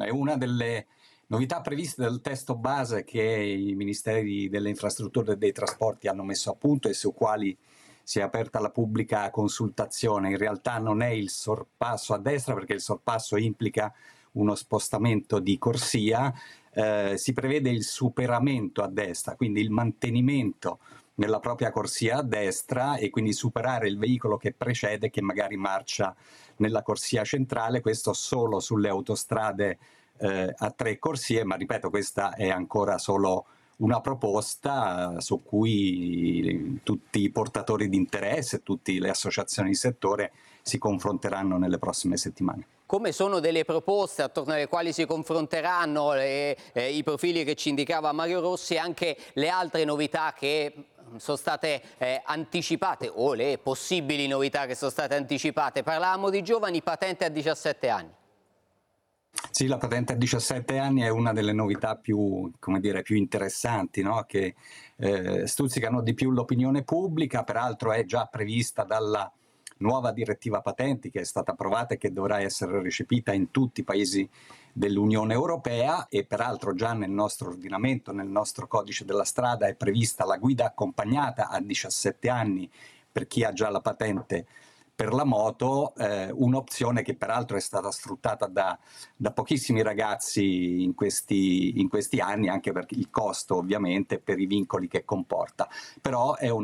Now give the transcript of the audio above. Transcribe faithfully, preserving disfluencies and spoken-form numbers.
è una delle novità previste dal testo base che i Ministeri delle Infrastrutture e dei Trasporti hanno messo a punto e su quali si è aperta la pubblica consultazione. In realtà non è il sorpasso a destra, perché il sorpasso implica uno spostamento di corsia, eh, si prevede il superamento a destra, quindi il mantenimento nella propria corsia a destra e quindi superare il veicolo che precede, che magari marcia nella corsia centrale, questo solo sulle autostrade eh, a tre corsie, ma ripeto, questa è ancora solo una proposta su cui tutti i portatori di interesse, tutte le associazioni di settore si confronteranno nelle prossime settimane. Come sono delle proposte attorno alle quali si confronteranno le, eh, i profili che ci indicava Mario Rossi e anche le altre novità che sono state eh, anticipate o le possibili novità che sono state anticipate? Parlavamo di giovani, patente a diciassette anni. Sì, la patente a diciassette anni è una delle novità più, come dire, più interessanti, no? Che eh, stuzzicano di più l'opinione pubblica, peraltro è già prevista dalla nuova direttiva patenti che è stata approvata e che dovrà essere recepita in tutti i paesi dell'Unione Europea, e peraltro già nel nostro ordinamento, nel nostro codice della strada, è prevista la guida accompagnata a diciassette anni per chi ha già la patente per la moto, eh, un'opzione che peraltro è stata sfruttata da, da pochissimi ragazzi in questi, in questi anni, anche per il costo ovviamente, per i vincoli che comporta, però è un